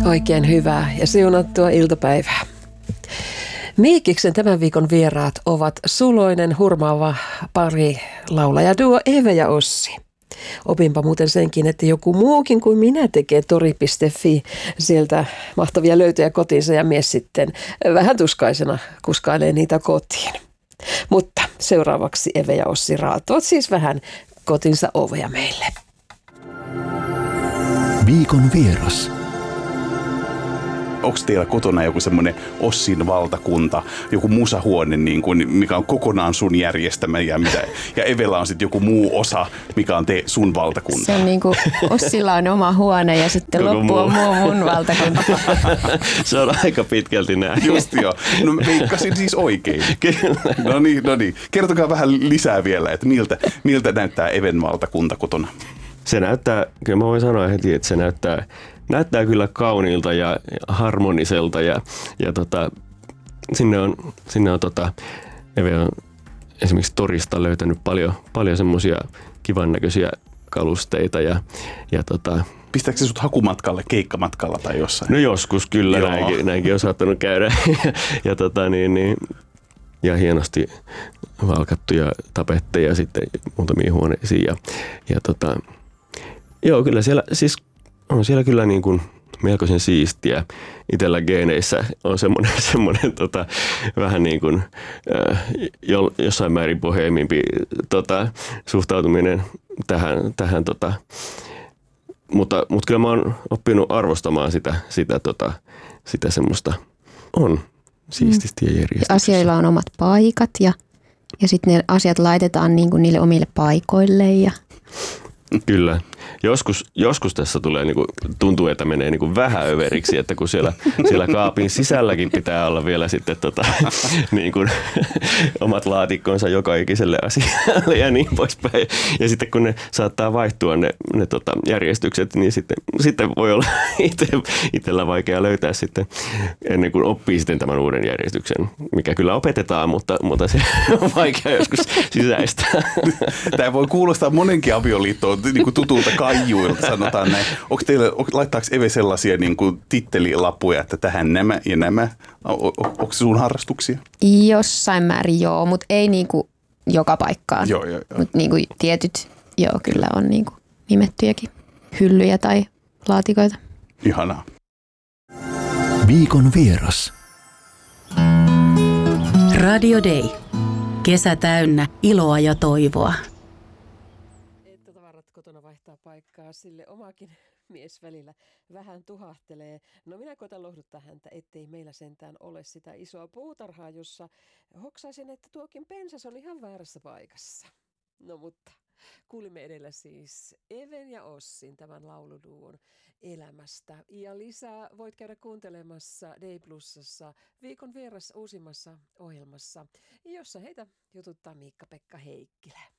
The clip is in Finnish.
Oikein hyvää ja siunattua iltapäivää. Miikiksen tämän viikon vieraat ovat suloinen, hurmaava pari laulajaduo Eve ja Ossi. Opinpa muuten senkin, että joku muukin kuin minä tekee tori.fi sieltä mahtavia löytöjä kotiinsa ja mies sitten vähän tuskaisena kuskailee niitä kotiin. Mutta seuraavaksi Eve ja Ossi raatovat siis vähän kotinsa ovea meille. Viikon vieras. Onko teillä kotona joku semmoinen Ossin valtakunta, joku musahuone, niin kuin, mikä on kokonaan sun järjestämä ja Evellä on sitten joku muu osa, mikä on sun valtakunta? Se on niin kuin Ossilla on oma huone ja sitten loppu on mun valtakunta. Se on aika pitkälti näin. Just joo. No veikkasin siis oikein. No niin. Kertokaa vähän lisää vielä, että miltä näyttää Even valtakunta kotona? Se näyttää, kyllä mä voin sanoa heti, että se näyttää kyllä kauniilta ja harmoniselta ja sinne on Eve on esimerkiksi torista löytänyt paljon semmoisia kivan näköisiä kalusteita ja Pistääkö se sut hakumatkalle, keikkamatkalla tai jossain? No joskus kyllä, näinkin on saattanut käydä ja hienosti valkattuja tapetteja sitten muutamiin huoneisiin joo, kyllä siellä siis on siellä kyllä niin kuin melkoisen siistiä. Itsellä geeneissä on semmoinen vähän niin kuin jossain määrin boheemimpi suhtautuminen tähän mutta kyllä mä oon oppinut arvostamaan sitä semmoista on siististi ja järjestyksessä. Asioilla on omat paikat ja sitten ne asiat laitetaan niin kuin niille omille paikoille ja kyllä. Joskus tässä tulee tuntuu, että menee vähän överiksi, että kun siellä kaapin sisälläkin pitää olla vielä sitten omat laatikkonsa joka ikiselle asialle ja niin poispäin. Ja sitten kun ne saattaa vaihtua ne järjestykset, niin sitten voi olla itsellä vaikea löytää sitten ennen kuin oppii sitten tämän uuden järjestyksen, mikä kyllä opetetaan, mutta se on vaikea joskus sisäistää. Tämä voi kuulostaa monenkin avioliittoon niin tutulta kaijuilta, sanotaan näin. Laittaako Eve sellaisia niin kuin tittelilappuja, että tähän nämä ja nämä? Onko se sun harrastuksia? Jossain määrin joo, mutta ei niin kuin joka paikkaan. Joo. Mutta niin kuin tietyt kyllä on niin kuin nimettyjäkin hyllyjä tai laatikoita. Ihanaa. Viikon vieras. Radio Day. Kesä täynnä iloa ja toivoa. Että tavarat kotona vaihtaa paikkaa, sille omakin mies välillä vähän tuhahtelee. No minä koitan lohduttaa häntä, ettei meillä sentään ole sitä isoa puutarhaa, jossa hoksaisin, että tuokin pensas on ihan väärässä paikassa. No mutta kuulimme edellä siis Even ja Ossin tämän lauluduon elämästä. Ja lisää voit käydä kuuntelemassa Day Plusassa Viikon vieras uusimmassa ohjelmassa, jossa heitä jututtaa Miikka-Pekka Heikkilä.